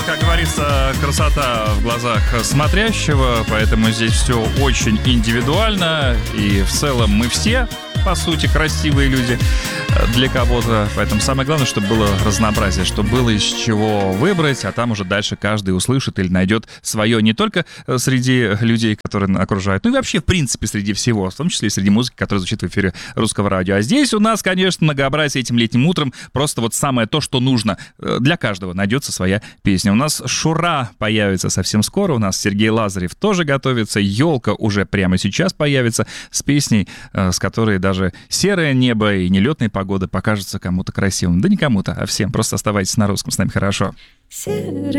Как говорится, красота в глазах смотрящего, поэтому здесь все очень индивидуально, и в целом мы все, по сути, красивые люди для кого-то. Поэтому самое главное, чтобы было разнообразие, чтобы было из чего выбрать, а там уже дальше каждый услышит или найдет свое не только среди людей, которые окружают, но и вообще, в принципе, среди всего, в том числе и среди музыки, которая звучит в эфире Русского радио. А здесь у нас, конечно, многообразие этим летним утром, просто вот самое то, что нужно. Для каждого найдется своя песня. У нас Шура появится совсем скоро, у нас Сергей Лазарев тоже готовится, Елка уже прямо сейчас появится с песней, с которой даже серое небо и нелетная погода покажутся кому-то красивым. Да не кому-то, а всем. Просто оставайтесь на русском, с нами хорошо.